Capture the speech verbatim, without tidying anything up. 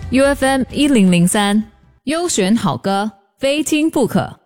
U F M 一零零三，优选好歌，非听不可。